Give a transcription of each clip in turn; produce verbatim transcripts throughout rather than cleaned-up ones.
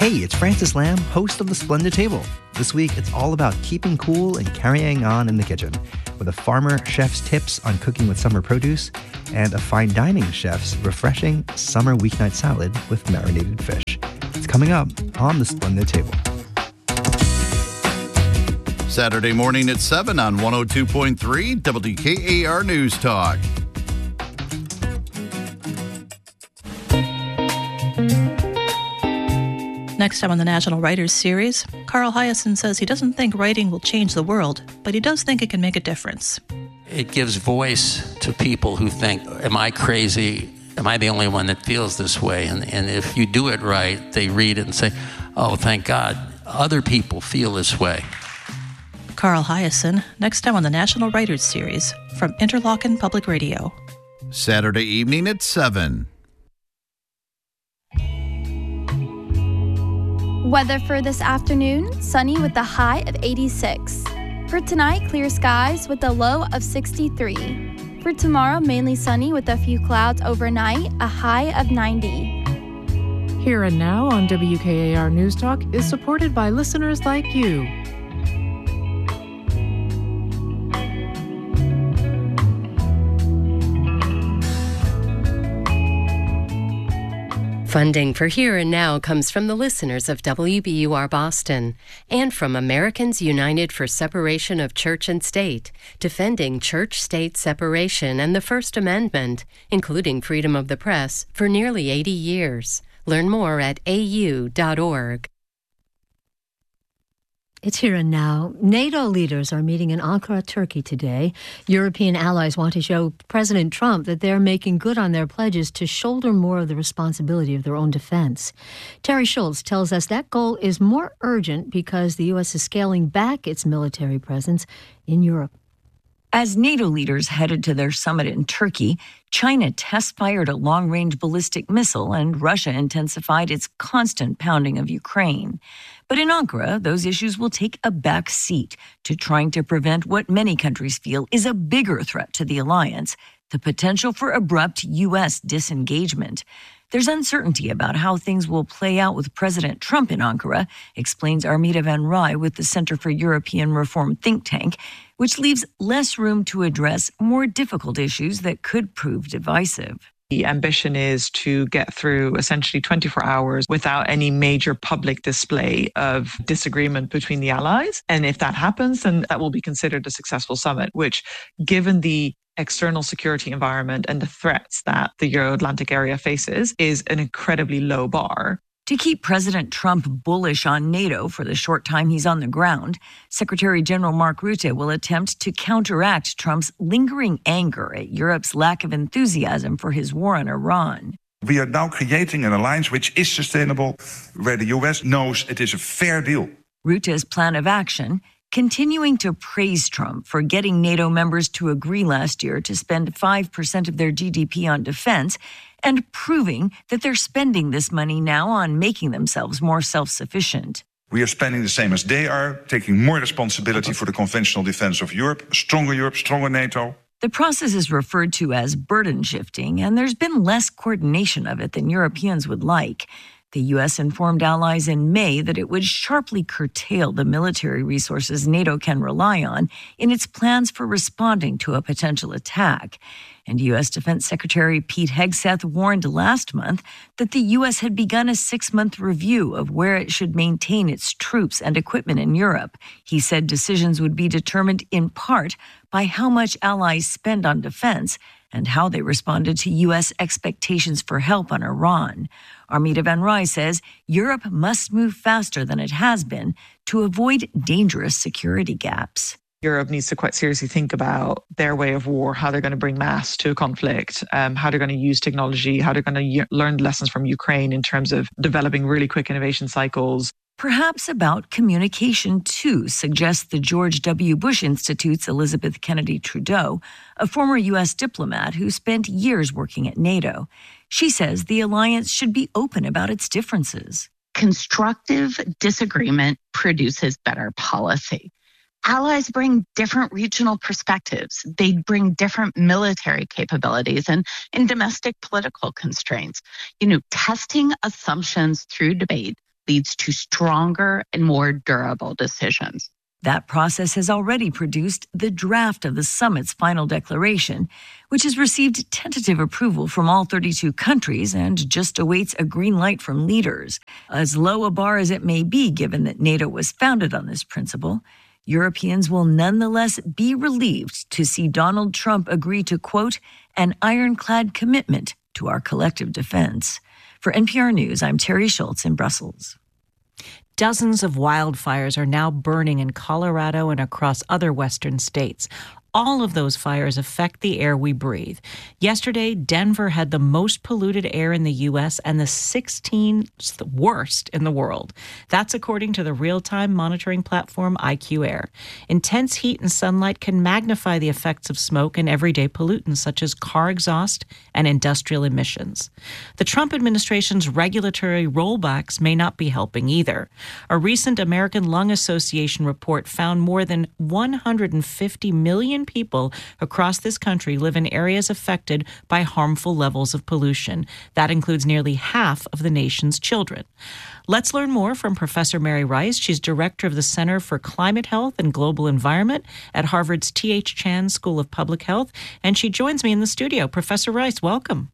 Hey, it's Francis Lamb, host of The Splendid Table. This week, it's all about keeping cool and carrying on in the kitchen, with a farmer chef's tips on cooking with summer produce and a fine dining chef's refreshing summer weeknight salad with marinated fish. It's coming up on The Splendid Table. Saturday morning at seven on one oh two point three W K A R News Talk. Next time on the National Writers Series, Carl Hiaasen says he doesn't think writing will change the world, but he does think it can make a difference. It gives voice to people who think, am I crazy? Am I the only one that feels this way? And, and if you do it right, they read it and say, oh, thank God, other people feel this way. Carl Hiaasen, next time on the National Writers Series from Interlochen Public Radio. Saturday evening at seven. Weather for this afternoon, sunny with a high of eighty-six. For tonight, clear skies with a low of sixty-three. For tomorrow, mainly sunny with a few clouds overnight, a high of ninety. Here and Now on W K A R News Talk is supported by listeners like you. Funding for Here and Now comes from the listeners of W B U R Boston and from Americans United for Separation of Church and State, defending church-state separation and the First Amendment, including freedom of the press, for nearly eighty years. Learn more at a u dot org. It's Here and Now. NATO leaders are meeting in Ankara, Turkey today. European allies want to show President Trump that they're making good on their pledges to shoulder more of the responsibility of their own defense. Terry Schultz tells us that goal is more urgent because the U S is scaling back its military presence in Europe. As NATO leaders headed to their summit in Turkey, China test-fired a long-range ballistic missile and Russia intensified its constant pounding of Ukraine. But in Ankara, those issues will take a back seat to trying to prevent what many countries feel is a bigger threat to the alliance, the potential for abrupt U S disengagement. There's uncertainty about how things will play out with President Trump in Ankara, explains Armida van Rij with the Center for European Reform think tank, which leaves less room to address more difficult issues that could prove divisive. The ambition is to get through essentially twenty-four hours without any major public display of disagreement between the allies. And if that happens, then that will be considered a successful summit, which, given the external security environment and the threats that the Euro-Atlantic area faces, is an incredibly low bar. To keep President Trump bullish on NATO for the short time he's on the ground, Secretary General Mark Rutte will attempt to counteract Trump's lingering anger at Europe's lack of enthusiasm for his war on Iran. We are now creating an alliance which is sustainable, where the U S knows it is a fair deal. Rutte's plan of action, continuing to praise Trump for getting NATO members to agree last year to spend five percent of their G D P on defense, and proving that they're spending this money now on making themselves more self-sufficient. We are spending the same as they are, taking more responsibility for the conventional defense of Europe, stronger Europe, stronger NATO. The process is referred to as burden shifting, and there's been less coordination of it than Europeans would like. The U S informed allies in May that it would sharply curtail the military resources NATO can rely on in its plans for responding to a potential attack. And U S Defense Secretary Pete Hegseth warned last month that the U S had begun a six-month review of where it should maintain its troops and equipment in Europe. He said decisions would be determined in part by how much allies spend on defense and how they responded to U S expectations for help on Iran. Armida van Rij says Europe must move faster than it has been to avoid dangerous security gaps. Europe needs to quite seriously think about their way of war, how they're going to bring mass to a conflict, um, how they're going to use technology, how they're going to y- learn lessons from Ukraine in terms of developing really quick innovation cycles. Perhaps about communication, too, suggests the George W. Bush Institute's Elizabeth Kennedy Trudeau, a former U S diplomat who spent years working at NATO. She says the alliance should be open about its differences. Constructive disagreement produces better policy. Allies bring different regional perspectives. They bring different military capabilities and, and domestic political constraints. You know, testing assumptions through debate leads to stronger and more durable decisions. That process has already produced the draft of the summit's final declaration, which has received tentative approval from all thirty-two countries and just awaits a green light from leaders. As low a bar as it may be, given that NATO was founded on this principle, Europeans will nonetheless be relieved to see Donald Trump agree to, quote, an ironclad commitment to our collective defense. For N P R News, I'm Terry Schultz in Brussels. Dozens of wildfires are now burning in Colorado and across other western states. All of those fires affect the air we breathe. Yesterday, Denver had the most polluted air in the U S and the sixteenth worst in the world. That's according to the real-time monitoring platform I Q Air. Intense heat and sunlight can magnify the effects of smoke and everyday pollutants such as car exhaust and industrial emissions. The Trump administration's regulatory rollbacks may not be helping either. A recent American Lung Association report found more than one hundred fifty million people across this country live in areas affected by harmful levels of pollution. That includes nearly half of the nation's children. Let's learn more from Professor Mary Rice. She's director of the Center for Climate Health and Global Environment at Harvard's T H Chan School of Public Health, and she joins me in the studio. Professor Rice, welcome.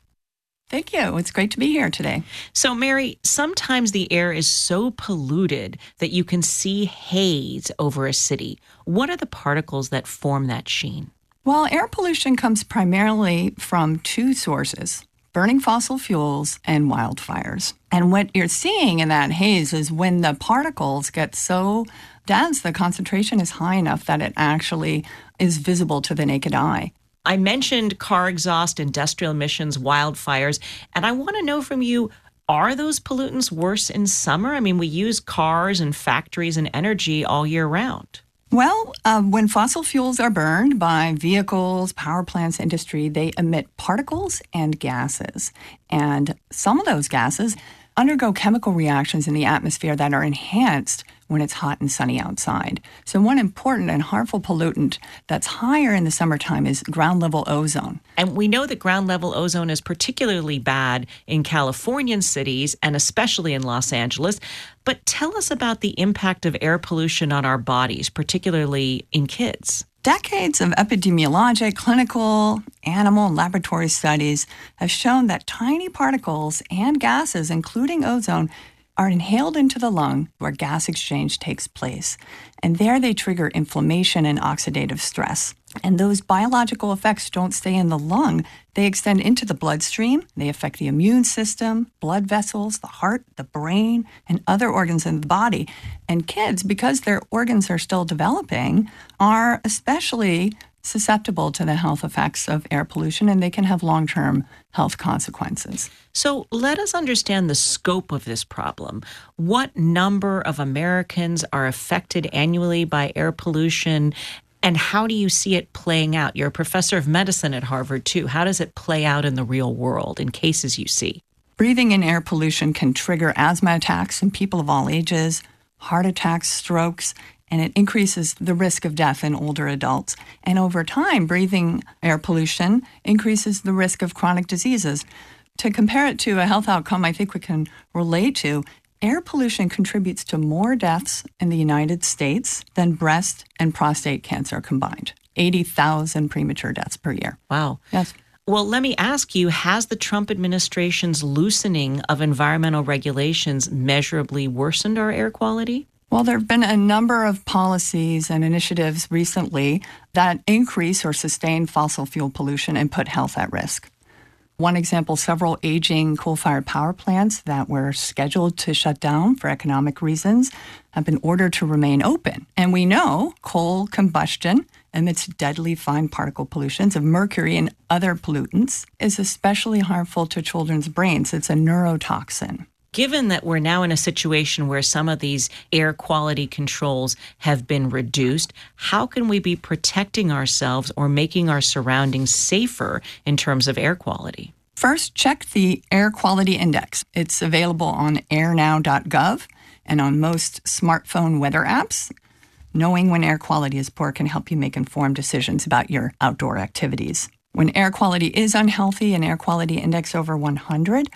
Thank you. It's great to be here today. So, Mary, sometimes the air is so polluted that you can see haze over a city. What are the particles that form that sheen? Well, air pollution comes primarily from two sources: burning fossil fuels and wildfires. And what you're seeing in that haze is when the particles get so dense, the concentration is high enough that it actually is visible to the naked eye. I mentioned car exhaust, industrial emissions, wildfires, and I want to know from you, are those pollutants worse in summer? I mean, we use cars and factories and energy all year round. Well, uh, when fossil fuels are burned by vehicles, power plants, industry, they emit particles and gases. And some of those gases undergo chemical reactions in the atmosphere that are enhanced when it's hot and sunny outside. So one important and harmful pollutant that's higher in the summertime is ground-level ozone. And we know that ground-level ozone is particularly bad in Californian cities and especially in Los Angeles. But tell us about the impact of air pollution on our bodies, particularly in kids. Decades of epidemiologic, clinical, animal, and laboratory studies have shown that tiny particles and gases, including ozone, are inhaled into the lung where gas exchange takes place. And there they trigger inflammation and oxidative stress. And those biological effects don't stay in the lung. They extend into the bloodstream. They affect the immune system, blood vessels, the heart, the brain, and other organs in the body. And kids, because their organs are still developing, are especially susceptible to the health effects of air pollution, and they can have long-term health consequences. So let us understand the scope of this problem. What number of Americans are affected annually by air pollution, and how do you see it playing out? You're a professor of medicine at Harvard, too. How does it play out in the real world in cases you see? Breathing in air pollution can trigger asthma attacks in people of all ages, heart attacks, strokes, and it increases the risk of death in older adults. And over time, breathing air pollution increases the risk of chronic diseases. To compare it to a health outcome I think we can relate to, air pollution contributes to more deaths in the United States than breast and prostate cancer combined. eighty thousand premature deaths per year. Wow. Yes. Well, let me ask you, has the Trump administration's loosening of environmental regulations measurably worsened our air quality? Well, there have been a number of policies and initiatives recently that increase or sustain fossil fuel pollution and put health at risk. One example, several aging coal-fired power plants that were scheduled to shut down for economic reasons have been ordered to remain open. And we know coal combustion emits deadly fine particle pollutions of mercury and other pollutants is especially harmful to children's brains. It's a neurotoxin. Given that we're now in a situation where some of these air quality controls have been reduced, how can we be protecting ourselves or making our surroundings safer in terms of air quality? First, check the Air Quality Index. It's available on air now dot gov and on most smartphone weather apps. Knowing when air quality is poor can help you make informed decisions about your outdoor activities. When air quality is unhealthy, an air quality index over one hundred,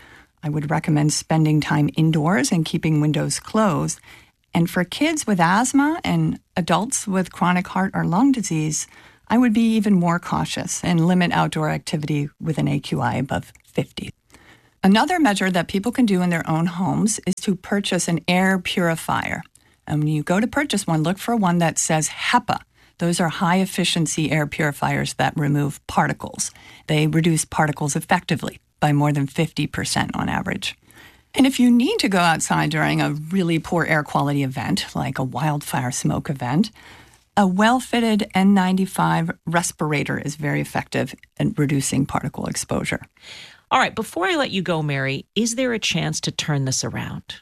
I would recommend spending time indoors and keeping windows closed. And for kids with asthma and adults with chronic heart or lung disease, I would be even more cautious and limit outdoor activity with an A Q I above fifty. Another measure that people can do in their own homes is to purchase an air purifier. And when you go to purchase one, look for one that says HEPA. Those are high-efficiency air purifiers that remove particles. They reduce particles effectively by more than fifty percent on average. And if you need to go outside during a really poor air quality event, like a wildfire smoke event, a well-fitted N ninety-five respirator is very effective at reducing particle exposure. All right, before I let you go, Mary, is there a chance to turn this around?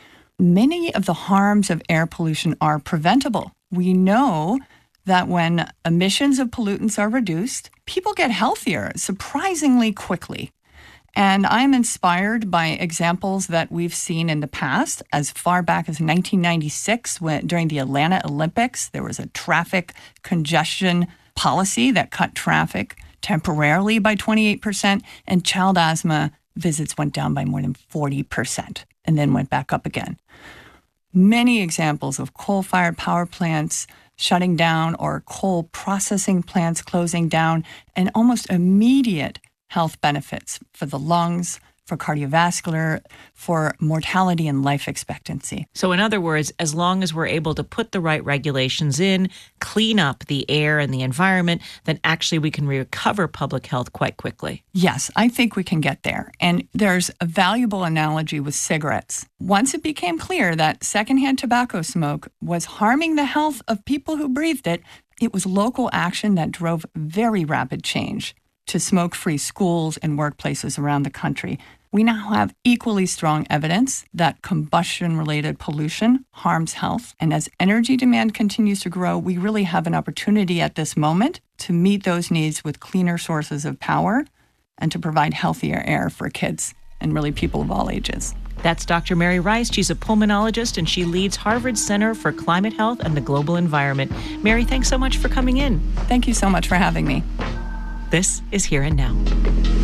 Many of the harms of air pollution are preventable. We know that when emissions of pollutants are reduced, people get healthier surprisingly quickly. And I'm inspired by examples that we've seen in the past. As far back as nineteen ninety-six, when, during the Atlanta Olympics, there was a traffic congestion policy that cut traffic temporarily by twenty-eight percent, and child asthma visits went down by more than forty percent and then went back up again. Many examples of coal-fired power plants shutting down or coal processing plants closing down, and almost immediate health benefits for the lungs, for cardiovascular, for mortality and life expectancy. So in other words, as long as we're able to put the right regulations in, clean up the air and the environment, then actually we can recover public health quite quickly. Yes, I think we can get there. And there's a valuable analogy with cigarettes. Once it became clear that secondhand tobacco smoke was harming the health of people who breathed it, it was local action that drove very rapid change to smoke-free schools and workplaces around the country. We now have equally strong evidence that combustion-related pollution harms health. And as energy demand continues to grow, we really have an opportunity at this moment to meet those needs with cleaner sources of power and to provide healthier air for kids and really people of all ages. That's Doctor Mary Rice. She's a pulmonologist, and she leads Harvard's Center for Climate Health and the Global Environment. Mary, thanks so much for coming in. Thank you so much for having me. This is Here and Now.